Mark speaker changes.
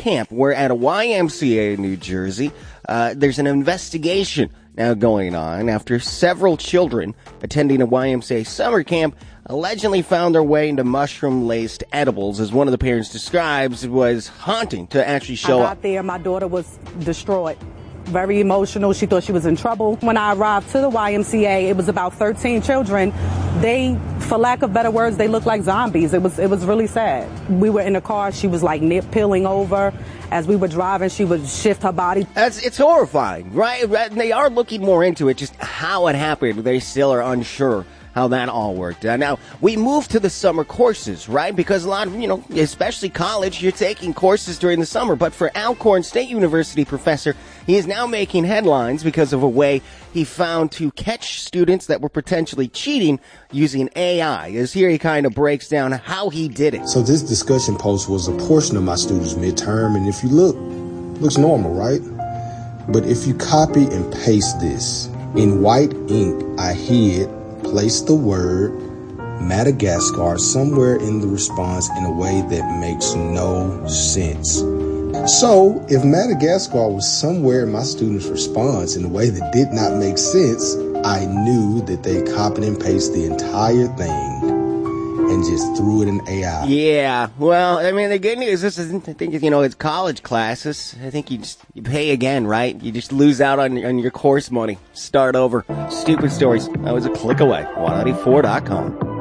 Speaker 1: camp. We're at a YMCA in New Jersey. There's an investigation now going on after several children attending a YMCA summer camp allegedly found their way into mushroom-laced edibles, as one of the parents describes. It was haunting to actually show up.
Speaker 2: I got there, my daughter was distraught. Very emotional. She thought she was in trouble. When I arrived to the YMCA, it was about 13 children. They, for lack of better words, they looked like zombies. It was really sad. We were in the car. She was like peeling over. As we were driving, she would shift her body.
Speaker 1: It's horrifying, right? They are looking more into it, just how it happened. They still are unsure how that all worked out. Now, we moved to the summer courses, right? Because a lot of, especially college, you're taking courses during the summer. But for Alcorn State University professor, he is now making headlines because of a way he found to catch students that were potentially cheating using AI. As here he kind of breaks down how he did it.
Speaker 3: So this discussion post was a portion of my students' midterm, and if you look, looks normal, right? But if you copy and paste this, in white ink, I place the word Madagascar somewhere in the response in a way that makes no sense. So, if Madagascar was somewhere in my student's response in a way that did not make sense, I knew that they copied and pasted the entire thing and just threw it in AI.
Speaker 1: Yeah, well, I mean, the good news is, I think, it's college classes. I think you pay again, right? You just lose out on your course money. Start over. Stupid stories. That was a click away. 194.com.